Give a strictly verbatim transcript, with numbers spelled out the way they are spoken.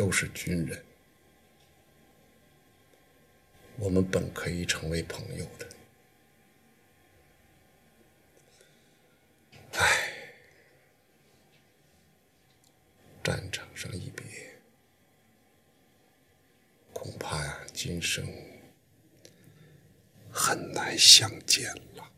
都是军人，我们本可以成为朋友的。唉，战场上一别，恐怕呀，今生很难相见了。